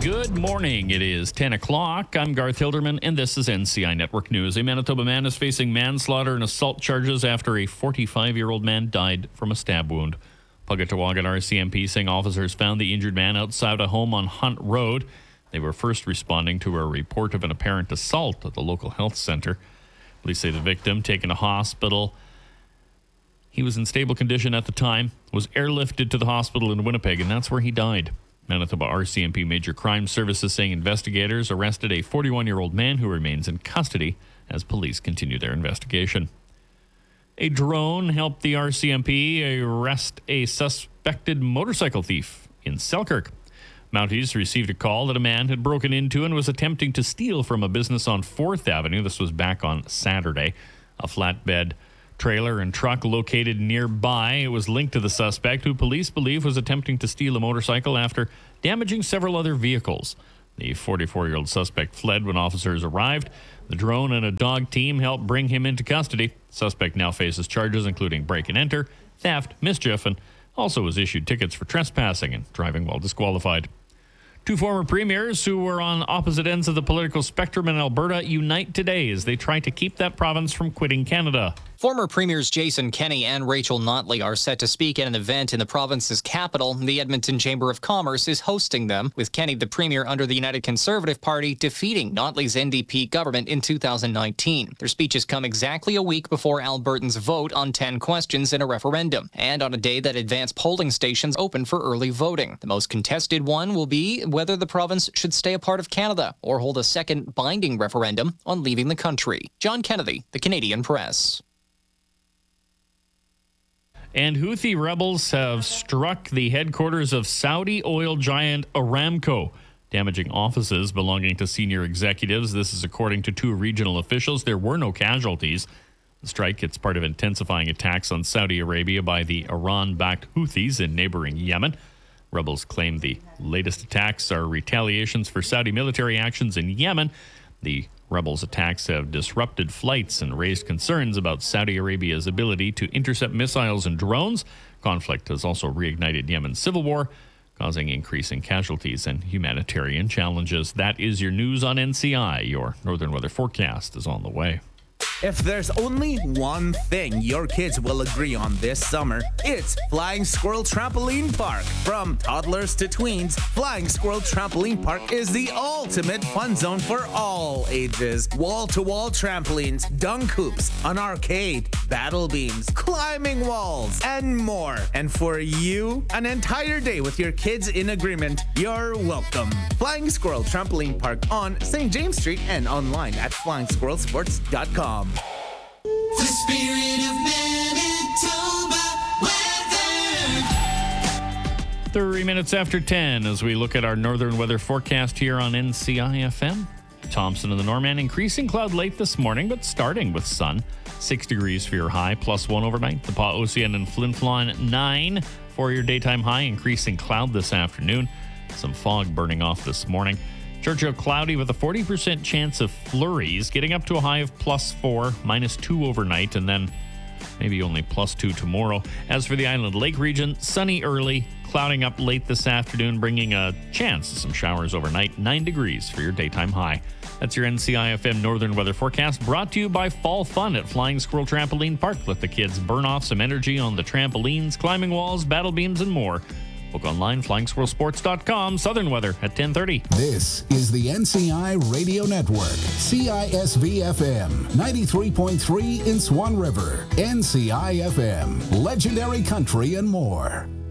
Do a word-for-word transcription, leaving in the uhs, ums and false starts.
Good morning. It is ten o'clock. I'm Garth Hilderman, and this is N C I Network News. A Manitoba man is facing manslaughter and assault charges after a forty-five-year-old man died from a stab wound. Pugatawagan R C M P saying officers found the injured man outside a home on Hunt Road. They were first responding to a report of an apparent assault at the local health center. Police say the victim, taken to hospital, he was in stable condition at the time, was airlifted to the hospital in Winnipeg, and that's where he died. Manitoba R C M P Major Crime Services saying investigators arrested a forty-one-year-old man who remains in custody as police continue their investigation. A drone helped the R C M P arrest a suspected motorcycle thief in Selkirk. Mounties received a call that a man had broken into and was attempting to steal from a business on fourth Avenue. This was back on Saturday. A flatbed trailer and truck located nearby. It was linked to the suspect, who police believe was attempting to steal a motorcycle after damaging several other vehicles. The forty-four-year-old suspect fled when officers arrived. The drone and a dog team helped bring him into custody. Suspect now faces charges including break and enter, theft, mischief, and also was issued tickets for trespassing and driving while disqualified. Two former premiers who were on opposite ends of the political spectrum in Alberta unite today as they try to keep that province from quitting Canada. Former Premiers Jason Kenney and Rachel Notley are set to speak at an event in the province's capital. The Edmonton Chamber of Commerce is hosting them, with Kenney, the Premier under the United Conservative Party, defeating Notley's N D P government in two thousand nineteen. Their speeches come exactly a week before Albertans vote on ten questions in a referendum, and on a day that advanced polling stations open for early voting. The most contested one will be whether the province should stay a part of Canada or hold a second binding referendum on leaving the country. John Kennedy, The Canadian Press. And Houthi rebels have struck the headquarters of Saudi oil giant Aramco, damaging offices belonging to senior executives. This is according to two regional officials. There were no casualties. The strike is part of intensifying attacks on Saudi Arabia by the Iran-backed Houthis in neighboring Yemen. Rebels claim the latest attacks are retaliations for Saudi military actions in Yemen. The rebels' attacks have disrupted flights and raised concerns about Saudi Arabia's ability to intercept missiles and drones. Conflict has also reignited Yemen's civil war, causing increasing casualties and humanitarian challenges. That is your news on N C I. Your Northern Weather Forecast is on the way. If there's only one thing your kids will agree on this summer, it's Flying Squirrel Trampoline Park. From toddlers to tweens, Flying Squirrel Trampoline Park is the ultimate fun zone for all ages. Wall-to-wall trampolines, dunk hoops, an arcade, battle beams, climbing walls, and more. And for you, an entire day with your kids in agreement, you're welcome. Flying Squirrel Trampoline Park on Saint James Street and online at flying squirrel sports dot com. The spirit of Manitoba weather. Three minutes after ten as we look at our Northern Weather Forecast here on N C I F M. Thompson and the Norman, increasing cloud late this morning, but starting with sun. Six degrees for your high, plus one overnight. The Pa Ocean and Flin Flon, nine for your daytime high, increasing cloud this afternoon. Some fog burning off this morning. Churchill cloudy with a forty percent chance of flurries, getting up to a high of plus four, minus two overnight, and then maybe only plus two tomorrow. As for the Island Lake region, sunny early, clouding up late this afternoon, bringing a chance of some showers overnight. Nine degrees for your daytime high. That's your N C I F M Northern Weather Forecast, brought to you by Fall Fun at Flying Squirrel Trampoline Park. Let the kids burn off some energy on the trampolines, climbing walls, battle beams, and more. Book online, flying squirrel sports dot com. Southern weather at ten thirty. This is the N C I Radio Network. C I S V F M, ninety-three point three in Swan River. N C I F M, legendary country and more.